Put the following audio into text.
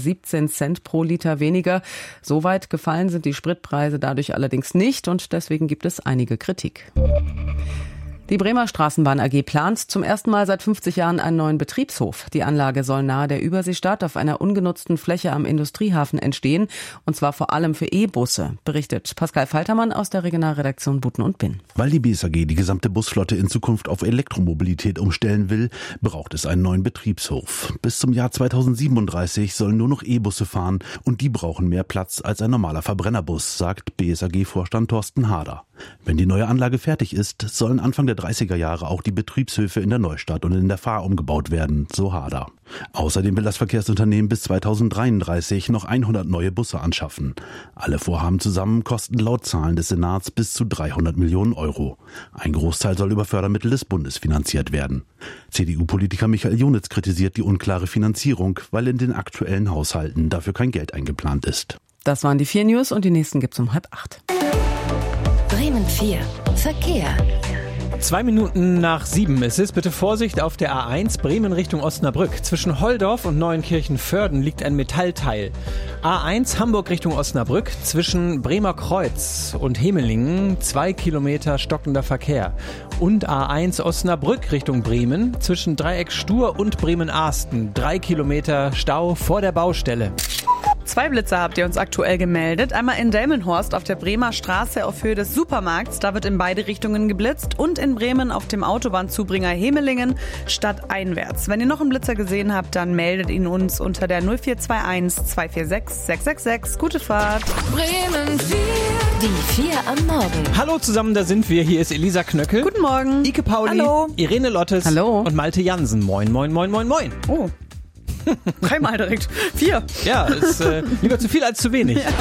17 Cent pro Liter weniger. So weit gefallen sind die Spritpreise dadurch allerdings nicht und deswegen gibt es einige Kritik. Die Bremer Straßenbahn AG plant zum ersten Mal seit 50 Jahren einen neuen Betriebshof. Die Anlage soll nahe der Überseestadt auf einer ungenutzten Fläche am Industriehafen entstehen, und zwar vor allem für E-Busse, berichtet Pascal Faltermann aus der Regionalredaktion Buten und Binn. Weil die BSAG die gesamte Busflotte in Zukunft auf Elektromobilität umstellen will, braucht es einen neuen Betriebshof. Bis zum Jahr 2037 sollen nur noch E-Busse fahren und die brauchen mehr Platz als ein normaler Verbrennerbus, sagt BSAG-Vorstand Thorsten Harder. Wenn die neue Anlage fertig ist, sollen Anfang der 30er Jahre auch die Betriebshöfe in der Neustadt und in der Fahr umgebaut werden, so Harder. Außerdem will das Verkehrsunternehmen bis 2033 noch 100 neue Busse anschaffen. Alle Vorhaben zusammen kosten laut Zahlen des Senats bis zu 300 Millionen Euro. Ein Großteil soll über Fördermittel des Bundes finanziert werden. CDU-Politiker Michael Junitz kritisiert die unklare Finanzierung, weil in den aktuellen Haushalten dafür kein Geld eingeplant ist. Das waren die 4 News und die nächsten gibt's um 7:30. Bremen 4. Verkehr. 2 Minuten nach 7 ist es. Bitte Vorsicht auf der A1 Bremen Richtung Osnabrück. Zwischen Holdorf und Neuenkirchen-Vörden liegt ein Metallteil. A1 Hamburg Richtung Osnabrück. Zwischen Bremer Kreuz und Hemelingen 2 Kilometer stockender Verkehr. Und A1 Osnabrück Richtung Bremen. Zwischen Dreieck Stur und Bremen-Arsten 3 Kilometer Stau vor der Baustelle. 2 Blitzer habt ihr uns aktuell gemeldet. Einmal in Delmenhorst auf der Bremer Straße auf Höhe des Supermarkts. Da wird in beide Richtungen geblitzt. Und in Bremen auf dem Autobahnzubringer Hemelingen stadteinwärts. Wenn ihr noch einen Blitzer gesehen habt, dann meldet ihn uns unter der 0421 246 666. Gute Fahrt. Bremen 4. Die 4 am Morgen. Hallo zusammen, da sind wir. Hier ist Elisa Knöckel. Guten Morgen. Ike Pauli. Hallo. Irene Lottes. Hallo. Und Malte Jansen. Moin, moin, moin, moin, moin. Oh. 3 Mal direkt. 4. Ja, ist lieber zu viel als zu wenig. Ja.